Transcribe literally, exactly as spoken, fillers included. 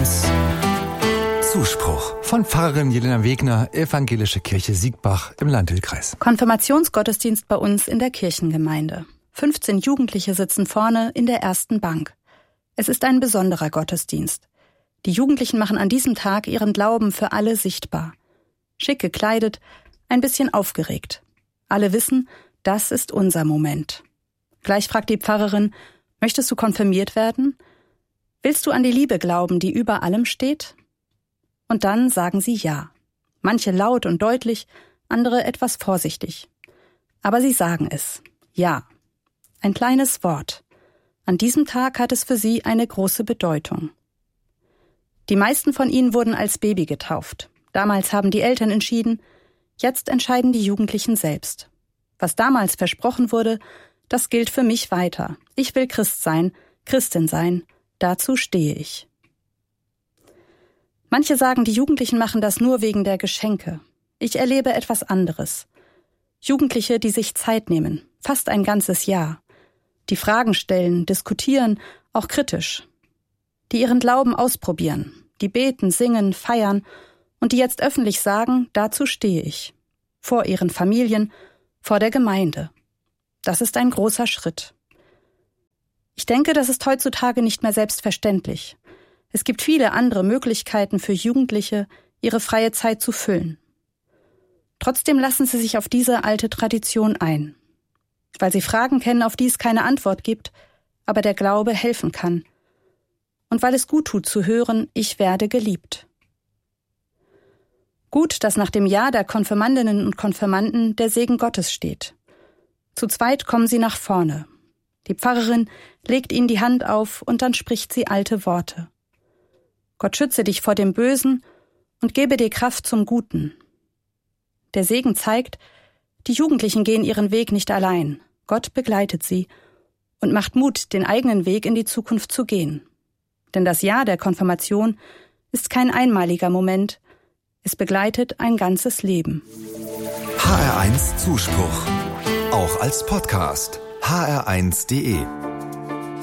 eins Zuspruch von Pfarrerin Jelena Wegner, Evangelische Kirche Siegbach im Landl-Kreis. Konfirmationsgottesdienst bei uns in der Kirchengemeinde. fünfzehn Jugendliche sitzen vorne in der ersten Bank. Es ist ein besonderer Gottesdienst. Die Jugendlichen machen an diesem Tag ihren Glauben für alle sichtbar. Schick gekleidet, ein bisschen aufgeregt. Alle wissen, das ist unser Moment. Gleich fragt die Pfarrerin, möchtest du konfirmiert werden? Willst du an die Liebe glauben, die über allem steht? Und dann sagen sie ja. Manche laut und deutlich, andere etwas vorsichtig. Aber sie sagen es. Ja. Ein kleines Wort. An diesem Tag hat es für sie eine große Bedeutung. Die meisten von ihnen wurden als Baby getauft. Damals haben die Eltern entschieden, jetzt entscheiden die Jugendlichen selbst. Was damals versprochen wurde, das gilt für mich weiter. Ich will Christ sein, Christin sein, dazu stehe ich. Manche sagen, die Jugendlichen machen das nur wegen der Geschenke. Ich erlebe etwas anderes. Jugendliche, die sich Zeit nehmen, fast ein ganzes Jahr. Die Fragen stellen, diskutieren, auch kritisch. Die ihren Glauben ausprobieren, die beten, singen, feiern und die jetzt öffentlich sagen, dazu stehe ich. Vor ihren Familien, vor der Gemeinde. Das ist ein großer Schritt. Ich denke, das ist heutzutage nicht mehr selbstverständlich. Es gibt viele andere Möglichkeiten für Jugendliche, ihre freie Zeit zu füllen. Trotzdem lassen sie sich auf diese alte Tradition ein. Weil sie Fragen kennen, auf die es keine Antwort gibt, aber der Glaube helfen kann. Und weil es gut tut zu hören, ich werde geliebt. Gut, dass nach dem Ja der Konfirmandinnen und Konfirmanden der Segen Gottes steht. Zu zweit kommen sie nach vorne. Die Pfarrerin legt ihnen die Hand auf und dann spricht sie alte Worte. Gott schütze dich vor dem Bösen und gebe dir Kraft zum Guten. Der Segen zeigt, die Jugendlichen gehen ihren Weg nicht allein. Gott begleitet sie und macht Mut, den eigenen Weg in die Zukunft zu gehen. Denn das Ja der Konfirmation ist kein einmaliger Moment. Es begleitet ein ganzes Leben. H R eins Zuspruch. Auch als Podcast. H R eins punkt de